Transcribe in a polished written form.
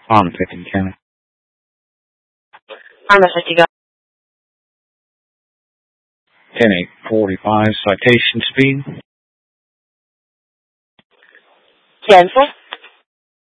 On 15 County. On the 50 go. 10-845 citation speed. Cancel.